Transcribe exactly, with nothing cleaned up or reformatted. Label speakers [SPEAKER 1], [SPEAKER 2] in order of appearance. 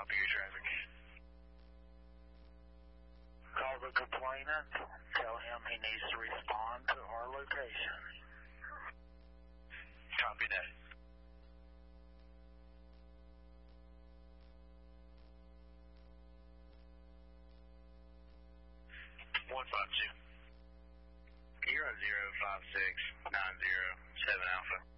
[SPEAKER 1] copy your traffic.
[SPEAKER 2] Call the complainant. Tell him he needs to respond to our location.
[SPEAKER 1] Copy that. one five two. Zero zero five six nine zero seven Alpha.